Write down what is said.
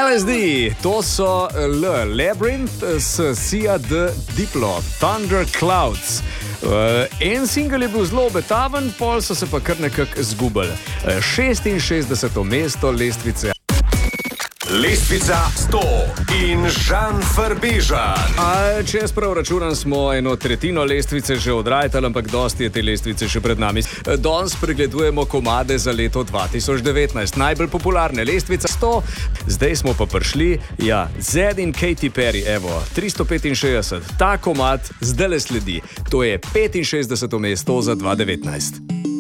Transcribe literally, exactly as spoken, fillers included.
L S D, to so L, Labyrinth s Sia de Diplo, Thunder Clouds. Uh, en singel je bil zelo obetaven, pol so se pa kar nekako zgubili. Uh, šestinšestdeseto mesto lestvice. Lestvica sto in Žan Farbežan. A, če jaz prav računam, smo eno tretjino lestvice že odrajali, ampak dosti je te lestvice še pred nami. Danes pregledujemo komade za leto dva tisoč devetnajst, najbolj popularne lestvice sto. Zdaj smo pa prišli, ja, Zed in Katy Perry, evo, tristo petinšestdeset. Ta komad zdaj le sledi. To je petinšestdeseto mesto za dva tisoč devetnajst.